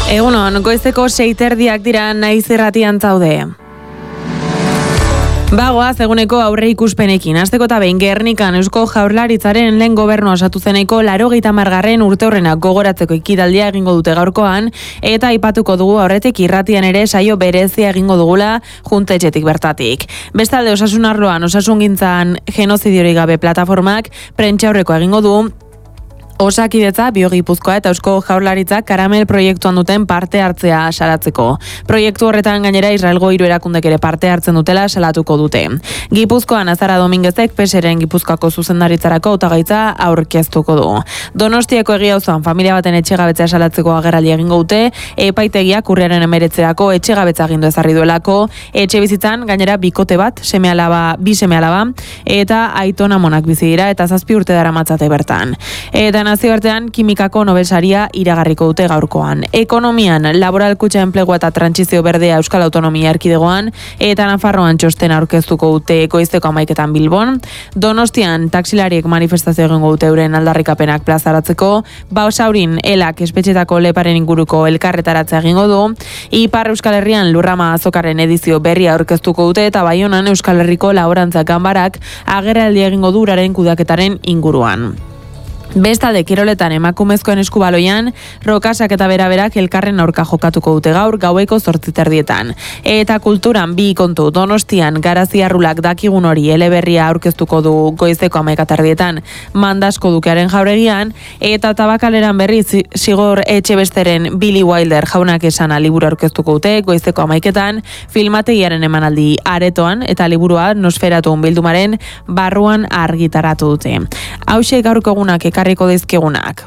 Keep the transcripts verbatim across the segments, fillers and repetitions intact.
Egunon, goizeko seiterdiak dira naiz irratian zaude. Bagoaz eguneko aurre ikuspenekin. Asteko eta behin Gernikan Eusko Jaurlaritzaren lehen gobernua osatu zeneko laurogeita hamargarren urteurrena gogoratzeko ekitaldia egingo dute gaurkoan, eta aipatuko dugu aurretik irratian ere saio berezia egingo dugula juntetxetik bertatik. Bestalde osasun arloan osasungintzan genozidiorik gabe plataformak prentsaurrekoa egingo du, Osakidetza, Biogipuzkoa eta Eusko Jaurlaritzak karamel proiektuan duten parte hartzea salatzeko. Proiektu horretan gainera Israelgo hiru erakundek ere parte hartzen dutela salatuko dute. Gipuzkoan Azara Domingezek Peseren Gipuzkoako zuzendaritzarako hautagaitza aurkeztuko du. Donostiako Egiauzoan familia baten etxegabetzea salatzeko agerraldia egingo dute, epaitegiak urriaren hemeretziako etxegabetza agindu ezarri duelako, etxebizitzan gainera bikote bat, seme-alaba, bi seme-alaba eta aiton amonak bizi dira eta zazpi urte daramatzate bertan. Eta nazioartean kimikako Nobel saria iragarriko dute gaurkoan. Ekonomian, laboral kutxa enplegua eta trantsizio berdea Euskal Autonomia Erkidegoan eta Nafarroan txosten aurkeztuko dute goizeko hamaiketan Bilbon. Donostian, taksilariek manifestazio egingo dute euren aldarrikapenak plazaratzeko. Bausaurin, elak espetxetako leparen inguruko elkarretaratzea egingo du. Ipar Euskal Herrian lurrama azokaren edizio berria aurkeztuko dute eta Baionan Euskal Herriko laborantza ganbarak agerraldia egingo du uraren kudeaketaren inguruan. Bestalde kiroletan emakumezkoen eskubaloian, Rokasak eta Beraberak elkarren aurka jokatuko dute gaur gaueko zortzi terdietan. Eta kulturan bi kontu Donostian Garaziarrulak dakigun hori eleberria aurkeztuko du goizeko hamaika terdietan Mandasko dukearen jauregian, eta Tabakaleran berriz Zigor Etxebesteren Billy Wilder jaunak esana liburu aurkeztuko dute goizeko hamaiketan filmategiaren emanaldi aretoan eta liburua Nosferatun bildumaren barruan argitaratu dute. Hauxe gaurko egunak ekarriko dizkigunak.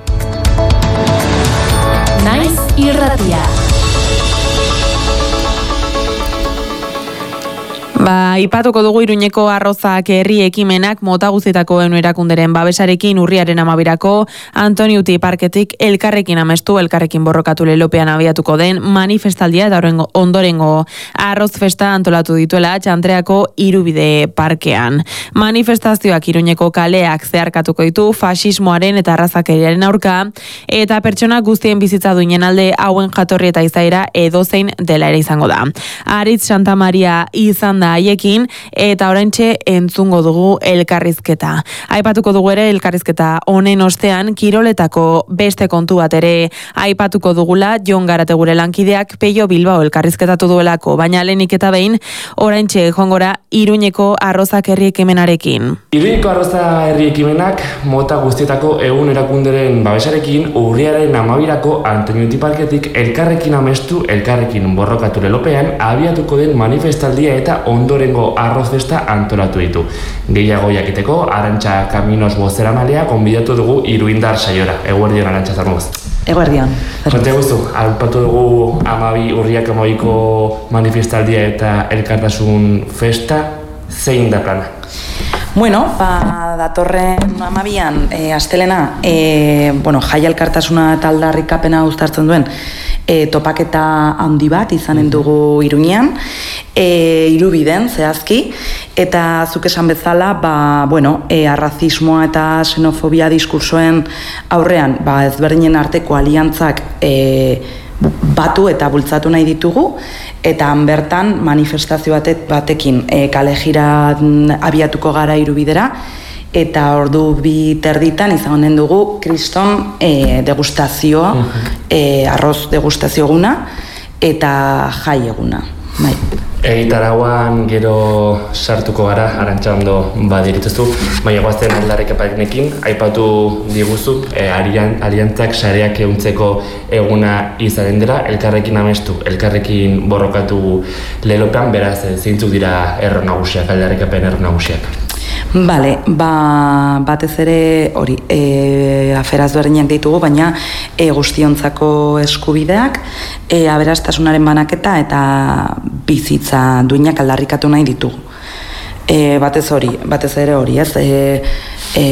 Naiz irratia. Ba, ipatuko dugu Iruñeko arrozak herri ekimenak mota guztietako eunu erakunderen babesarekin urriaren amabirako Antoniuti parketik elkarrekin amestu, elkarrekin borrokatu lelopean abiatuko den manifestaldia eta ondorengo arroz festa antolatu dituela Txantreako Irubide parkean. Manifestazioak Iruñeko kaleak zeharkatuko ditu fasismoaren eta arrazakeriaren aurka eta pertsona guztien bizitza duinen alde hauen jatorri eta izaera edozein dela ere izango da. Aritz Santa Maria izan da haiekin eta oraintxe entzungo dugu elkarrizketa. Aipatuko dugu ere elkarrizketa honen ostean kiroletako beste kontu bat ere aipatuko dugula Jon Garate gure lankideak Peio Bilbao elkarrizketatu duelako, baina lehenik eta behin oraintxe jongora Iruñeko arrozak herri ekimenarekin. Iruñeko arroza herri ekimenak mota guztietako egun erakunderen babesarekin urriaren amabirako Antoniuti parketik elkarrekin amestu, elkarrekin borrokatu lelopean abiatuko den manifestaldia eta ondorengo arroz festa antolatu ditu. Gehiago jakiteko, Arantxa Kaminos bozeramalea konbidatu dugu Iruindar saiora. Eguerdion, Arantxa, zarmoz. Eguerdion. Konte guztu, alpatu dugu amabi, urriak amabiko manifestaldia eta elkartasun festa, zein da plana? Bueno, ba, datorren amabian, e, astelena, e, bueno, jai elkartasuna eta aldarrikapena uztartzen duen e, topaketa handi bat izanen dugu Iruñean, e, Irubiden zehazki, eta zuk esan bezala, ba, bueno, e, arrazismoa eta xenofobia diskursoen aurrean, ba, ezberdinen arteko aliantzak e, batu eta bultzatu nahi ditugu, eta bertan manifestazio batek batekin e, kale jira abiatuko gara Irubidera, eta ordu bi terditan izanen dugu kriston e, degustazioa, e, arroz degustazio eguna eta jai eguna. Bai. Egitarauan gero sartuko gara, Arantxa ondo badirituzu, baina guazten aldarrikapenekin, aipatu diguzu, e, aliantzak sareak ehuntzeko eguna izanen dela, elkarrekin amestu, elkarrekin borrokatu lelopean, beraz zeintzuk dira erro nagusiak, aldarrikapen erro nagusiak. Bale, ba, batez ere hori, e, aferaz berdinak ditugu, baina e, guztiontzako eskubideak, e, aberastasunaren banaketa eta bizitza duinak aldarrikatu nahi ditugu. E, batez hori, batez ere hori, ez? E, e,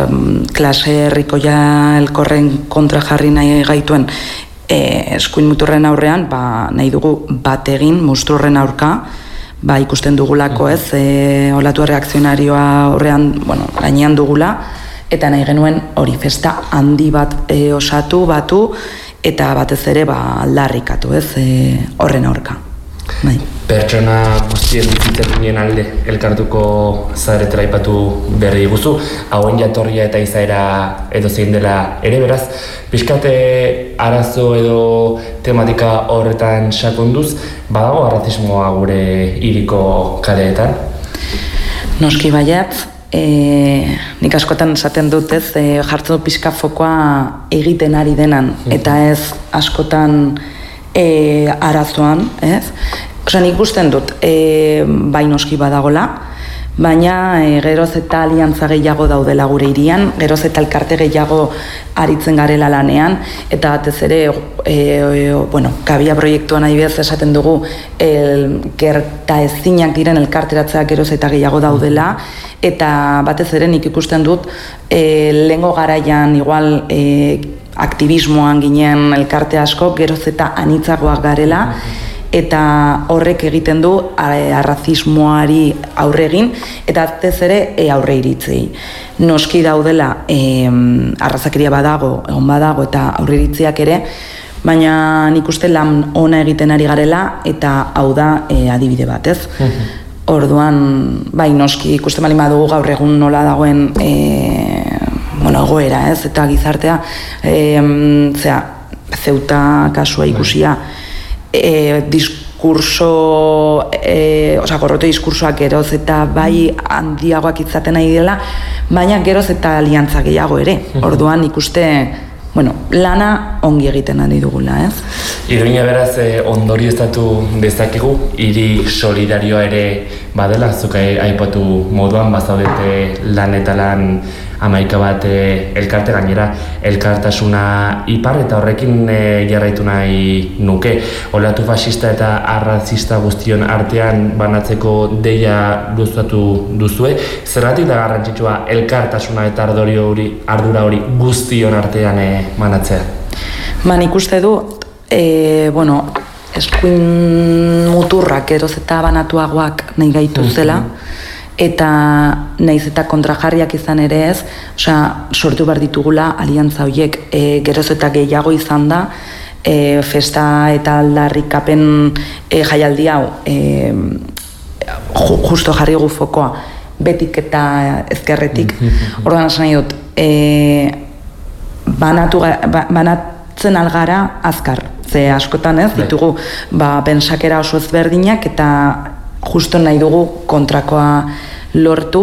klase herrikoia elkorren kontra jarri nahi gaituen e, eskuin muturren aurrean, ba, nahi dugu bat egin mustrurren aurka, ba, ikusten dugulako, ez, e, olatu reakzionarioa horrean, bueno, gainean dugula, eta nahi genuen hori festa handi bat e, osatu, batu, eta batez ere ba, aldarrikatu, ez, e, horren aurka. Bai. Pertsona guztien bizitzetinen alde elkartuko zaretela aipatu berri guzu, hauen jatorria eta izaera edo zein dela ere, beraz, pixkate arazo edo tematika horretan sakonduz, badago arrazismoa gure hiriko kaleetan? Noski baiat, e, nik askotan esaten dut ez, e, jartzen du pixka fokoa egiten ari denan, eta ez askotan e, arazoan, ez? Osa, nik ikusten dut, e, bai noski badagola, baina e, geroz eta aliantza gehiago daudela gure hirian, geroz eta elkarte gehiago aritzen garela lanean, eta batez ere, e, e, bueno, kabia proiektuan adibidez esaten dugu, el, gerta ezinak diren elkarteratzeak geroz eta gehiago daudela, eta batez ere nik ikusten dut, e, lehengo garaian igual e, aktivismoan ginen elkarte asko, geroz eta anitzagoak garela, eta horrek egiten du arrazismoari aurre egin, eta batez ere e, aurre iritzei. Noski daudela e, arrazakeria badago, egon badago eta aurre iritziak ere, baina nik uste lan ona egiten ari garela, eta hau da e, adibide bat, ez? Orduan, bai noski ikusten bali badugu gaur egun nola dagoen e, bueno, egoera, ez? Eta gizartea, e, zera, Zeuta kasua ikusia, E, diskurso, e, oza, gorrote diskursoak geroz eta bai handiagoak izaten nahi dela, baina geroz eta aliantza gehiago ere. Orduan ikuste, bueno, lana ongi egiten ari dugula, ez? Iruña beraz eh, ondorioztatu dezakegu, hiri solidarioa ere badela, zuk aipatu moduan, bazaudete lan eta lan hamaika bat e, elkarte, gainera elkartasuna ipar, eta horrekin e, jarraitu nahi nuke. Olatu fascista eta arrazista guztion artean banatzeko deia luzatu duzue. Zergatik da garrantzitsua elkartasuna eta ardorio hori, ardura hori guztion artean e, banatzea? Ba, nik uste du, e, bueno, eskuin muturrak eroz eta banatuagoak nahi gaituzela, eta naiz eta kontrajarriak izan ere ez, osea, sortu behar ditugula aliantza horiek, e, geroz eta gehiago izan da, e, festa eta aldarrikapen e, jaialdi hau, e, ju, justo jarri gu fokoa, betik eta ezkerretik. Orduan esan nahi dut, e, banatu, ba, banatzen algara azkar, ze askotan ez, ditugu ba, pensakera oso ezberdinak eta justo nahi dugu kontrakoa lortu,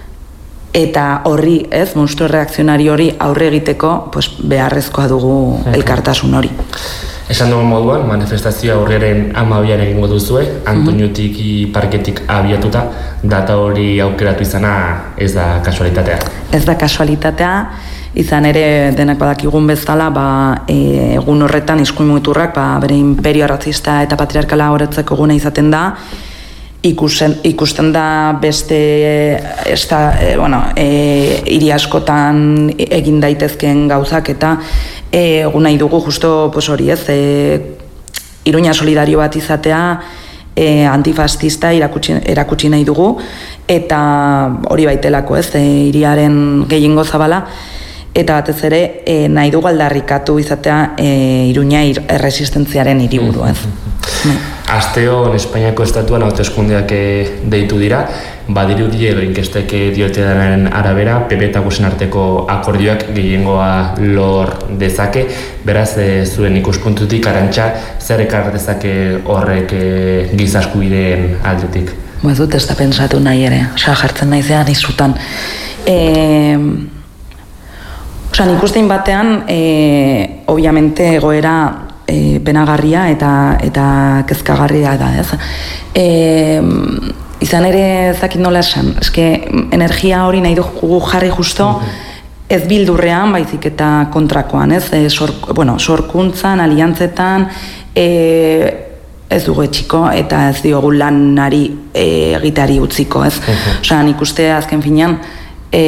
eta horri, ez, monstru reakzionari hori aurre egiteko pues, beharrezkoa dugu elkartasun hori. Esan dugun moduan, manifestazioa aurreren hamabian egingo duzue, Antoniotik parketik abiatuta, data hori aukeratu izana ez da kasualitatea. Ez da kasualitatea, izan ere denak badakigun bezala, ba, e, egun horretan eskuin mugiturrak ba, bere imperio arrazista eta patriarkala horretzeko eguna izaten da, Ikusten, ikusten da beste esta, e, bueno, e, hiri askotan egin daitezkeen gauzak eta e, egun nahi dugu justo pues hori ez, e, Iruña solidario bat izatea, e, antifascista erakutsi, erakutsi nahi dugu, eta hori baitelako ez, e, hiriaren gehiengo zabala, eta batez ere e, nahi dugu aldarrikatu izatea e, Iruña erresistentziaren hiriburua ez. Asteon Espainiako estatuan hauteskundeak deitu dira, badirudi edo inkestek diotenaren arabera, P P eta Voxen arteko akordioak gehiengoa lor dezake, beraz e, zuen ikuspuntutik Arantxa, zer ekar dezake horrek e, giza eskubideen aldetik? Ba ez dut ez da pentsatu nahi ere, osea jartzen naizean izutan. E, osea nik ustein batean, e, obviamente egoera E, penagarria eta eta kezkagarria da, ez? E, izan ere ezakit nola esan, eske energia hori nahi dugu jarri justo ez bildurrean, baizik eta kontrakoan, ez? E, sor, bueno, sorkuntzan, aliantzetan, e, ez dugu etxiko eta ez diogu lanari e, egitari utziko, ez? Osea, nik uste azken finean, e,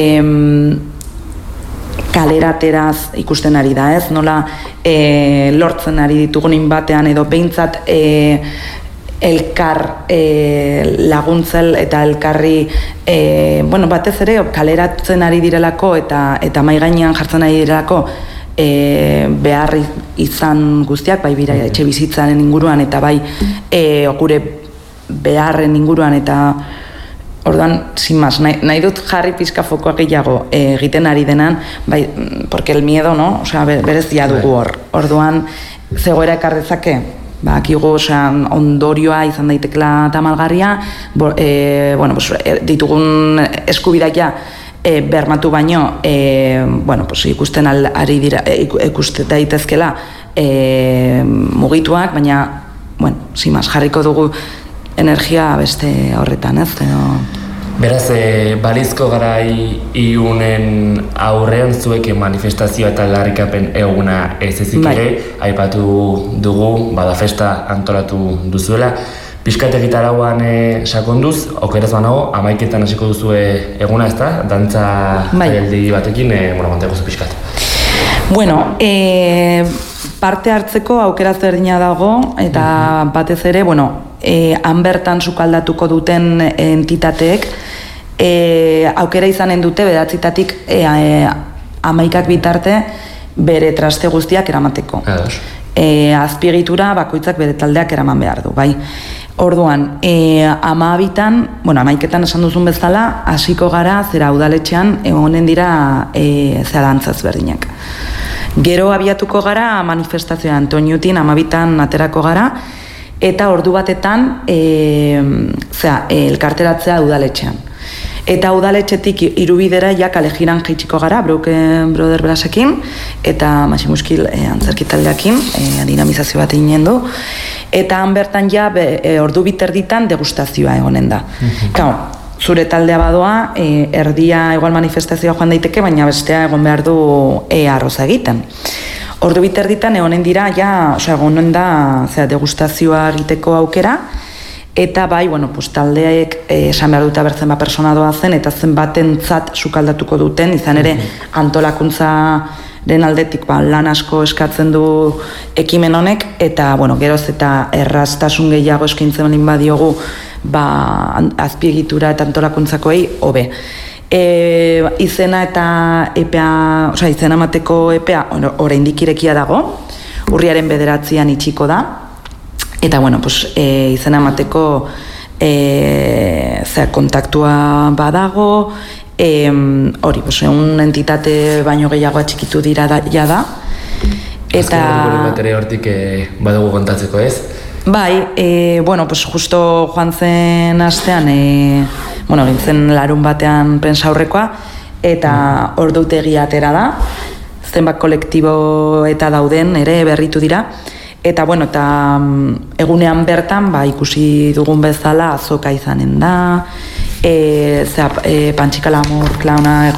kalerateraz ikusten ari da, ez? Nola e, lortzen ari ditugunin batean edo behintzat e, elkar e, laguntzel eta elkarri e, bueno, batez ere kaleratzen ari direlako eta eta mai gainean jartzen ari direlako e, behar izan guztiak, bai bira etxe bizitzaren inguruan eta bai e, gure beharren inguruan eta orduan, sin más, nahi, nahi dut jarri pizka fokoa gehiago e, egiten ari denan, bai, porque el miedo, no? Osea, berezia dugu hor. Orduan, zegoera ekarrezake, ba, akigu, osea, ondorioa izan daitekela tamalgarria, bo, e, bueno, pues, e, ditugun eskubidaia e, bermatu baino, e, bueno, pues, ikusten al, ari dira, e, ikusten daitezkela e, mugituak, baina, bueno, sin más, jarriko dugu energia beste horretan, ez? Edo... Beraz, e, balizko garai iunen aurrean zuek manifestazioa eta larrikapen eguna ez ezik ere, aipatu dugu, bada festa antolatu duzuela. Pixkat egitarauan e, sakonduz, okeraz banago, amaiketan hasiko duzue eguna, ez da? Dantza jaialdi batekin, e, bueno, manteko zu pixkat. Bueno, e, parte hartzeko aukera zerdina dago, eta uh-huh. batez ere, bueno, E, han bertan sukaldatuko duten entitateek e, aukera izanen dute bederatzietatik e, e, amaikak bitarte bere traste guztiak eramateko. E, azpiegitura bakoitzak bere taldeak eraman behar du, bai. Orduan, e, amabitan, bueno, amaiketan esan duzun bezala, hasiko gara zera udaletxean egonen dira e, zera dantzaz berdinak. Gero abiatuko gara manifestazioa Antoñutin amabitan aterako gara, eta ordu batetan e, zera, elkarteratzea udaletxean. Eta udaletxetik irubidera ja kalejiran jaitsiko gara, Broken Brother Brassekin, eta Maximuskil e, antzerkitaldeakin, e, dinamizazio bat eginen du. Eta han bertan ja be, e, ordu biterditan degustazioa egonen da. Mm-hmm. Kao, zure taldea badoa, e, erdia igual manifestazioa joan daiteke, baina bestea egon behar du e, arroza egiten. Ordu biterditan egonen dira, ja, osea, egonen da zera, degustazioa egiteko aukera, eta bai, bueno, pues, taldeek esan behar dut abertzen bat persona doa zen, eta zenbatentzat sukaldatuko duten, izan ere antolakuntzaren aldetik ba, lan asko eskatzen du ekimen honek, eta bueno, geroz eta erraztasun gehiago eskaintzen balin badiogu ba, azpiegitura eta antolakuntzakoei hobe. E, izena eta epea, osea, izena emateko epea oraindik irekia dago, urriaren bederatzian itxiko da, eta bueno, pues, e, izena emateko e, zera, kontaktua badago, e, hori, pues, un entitate baino gehiago atxikitu dira da, ja da, eta... Azken bat ere hortik e, badugu kontatzeko ez? Bai, e, bueno, pues justo joan zen astean, e, bueno, gintzen larun batean prensaurrekoa, eta mm. ordutegia atera da, zenbat kolektibo eta dauden ere berritu dira, eta bueno, eta egunean bertan, ba, ikusi dugun bezala azoka izanen da, e, zera, e, Pantxika Lamur klauna